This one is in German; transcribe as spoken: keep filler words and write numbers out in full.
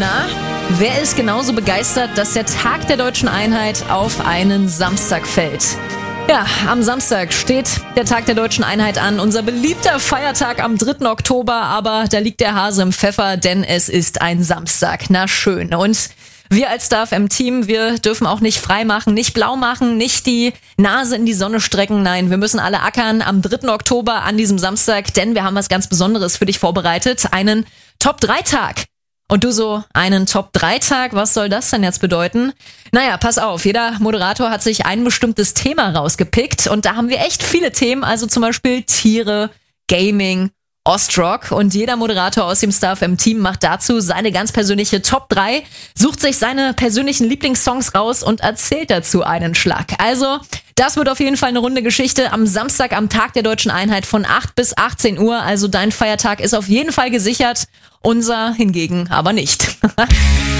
Na, wer ist genauso begeistert, dass der Tag der Deutschen Einheit auf einen Samstag fällt? Ja, am Samstag steht der Tag der Deutschen Einheit an, unser beliebter Feiertag am dritten Oktober, aber da liegt der Hase im Pfeffer, denn es ist ein Samstag. Na schön. Und wir als Star F M-Team, wir dürfen auch nicht frei machen, nicht blau machen, nicht die Nase in die Sonne strecken. Nein, wir müssen alle ackern am dritten Oktober an diesem Samstag, denn wir haben was ganz Besonderes für dich vorbereitet, einen Top drei Tag. Und du so, einen Top drei Tag, was soll das denn jetzt bedeuten? Naja, pass auf, jeder Moderator hat sich ein bestimmtes Thema rausgepickt und da haben wir echt viele Themen, also zum Beispiel Tiere, Gaming, Ostrock, und jeder Moderator aus dem Star F M-Team macht dazu seine ganz persönliche Top drei, sucht sich seine persönlichen Lieblingssongs raus und erzählt dazu einen Schlag. Also, das wird auf jeden Fall eine runde Geschichte am Samstag, am Tag der Deutschen Einheit von acht bis achtzehn Uhr. Also dein Feiertag ist auf jeden Fall gesichert, unser hingegen aber nicht.